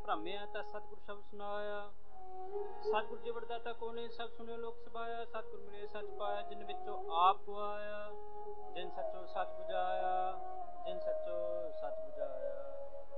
ਭ੍ਰਮਿਆ ਤਾ ਸਤਿਗੁਰ ਸ਼ਬਦ ਸੁਨਾਇਆ। ਸਤਿਗੁਰ ਜੀ ਵਡਦਾਤਾ ਕੋ ਨਹੀਂ, ਸਭ ਸੁਣਿਓ ਲੋਕ ਸਭਾਇਆ। ਸਤਿਗੁਰ ਮਿਲੇ ਸੱਚ ਪਾਇਆ, ਜਿਨ ਵਿੱਚੋਂ ਆਪ ਗਵਾਇਆ।